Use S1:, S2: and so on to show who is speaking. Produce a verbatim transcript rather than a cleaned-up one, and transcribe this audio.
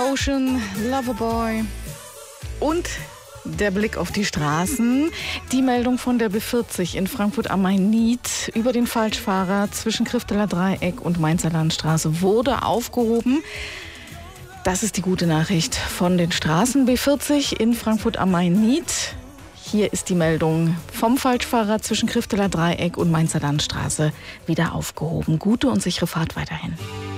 S1: Ocean, Loverboy und der Blick auf die Straßen. Die Meldung von der B vierzig in Frankfurt am Main-Nied über den Falschfahrer zwischen Krifteler Dreieck und Mainzer Landstraße wurde aufgehoben. Das ist die gute Nachricht von den Straßen. B vierzig in Frankfurt am Main-Nied. Hier ist die Meldung vom Falschfahrer zwischen Krifteler Dreieck und Mainzer Landstraße wieder aufgehoben. Gute und sichere Fahrt weiterhin.